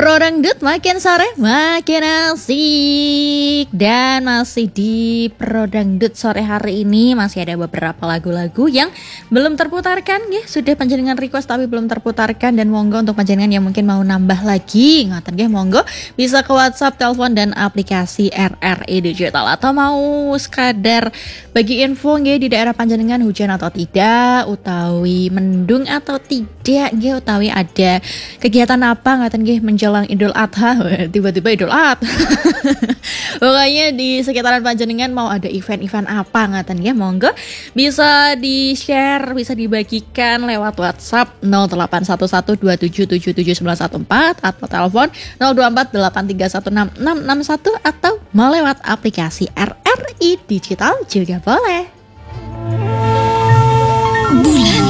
Pro Dangdut makin sore makin asik. Dan masih di Pro Dangdut sore hari ini masih ada beberapa lagu-lagu yang belum terputarkan ya. Sudah panjenengan request tapi belum terputarkan. Dan monggo untuk panjenengan yang mungkin mau nambah lagi, ngoten nggih, monggo bisa ke WhatsApp, telepon dan aplikasi RRI Digital. Atau mau sekadar bagi info nggih di daerah panjenengan hujan atau tidak, utawi mendung atau tidak nggih, utawi ada kegiatan apa ngoten nggih menjelang Idul Adha, tiba-tiba Idul Adha. Pokoknya di sekitaran panjenengan mau ada event-event apa ngoten ya, monggo bisa di-share, bisa dibagikan lewat WhatsApp 081127779114 atau telepon 0248316661 atau mau lewat aplikasi RRI Digital juga boleh. Bulan